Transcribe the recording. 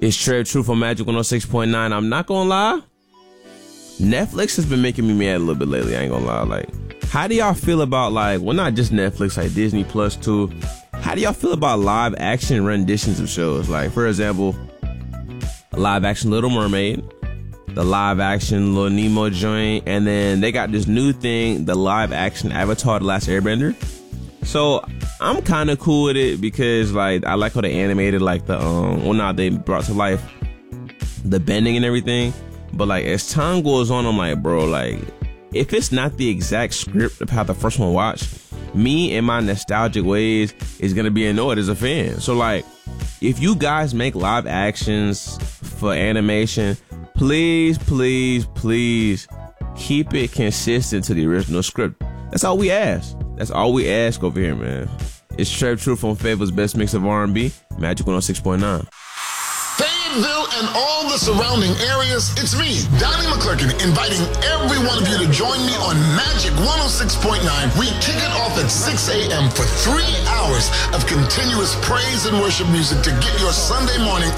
It's Trev Truth on Magic 106.9. I'm not gonna lie, Netflix has been making me mad a little bit lately. I ain't gonna lie. Like, how do y'all feel about, like, well, not just Netflix, like Disney Plus too? How do y'all feel about live action renditions of shows? Like, for example, live action Little Mermaid, the live action Little Nemo joint, and then they got this new thing, the live action Avatar: The Last Airbender. So I'm kind of cool with it because, like, I like how they animated, like, they brought to life the bending and everything. But, like, as time goes on, I'm like, bro, like, if it's not the exact script of how the first one watched, me in my nostalgic ways is gonna be annoyed as a fan. So, like, if you guys make live actions for animation, please keep it consistent to the original script. That's all we ask. That's all we ask over here, man. It's Trev Truth on Favor's Best Mix of R&B, Magic 106.9. Fayetteville and all the surrounding areas, it's me, Donnie McClurkin, inviting every one of you to join me on Magic 106.9. We kick it off at 6 a.m. for 3 hours of continuous praise and worship music to get your Sunday morning